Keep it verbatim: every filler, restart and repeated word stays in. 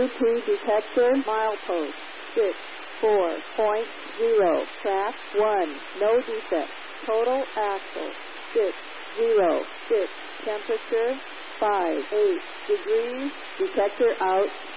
two detector, milepost, six, four point zero, track one, no defect, total axle, six, zero, six, temperature, five, eight degrees, detector out.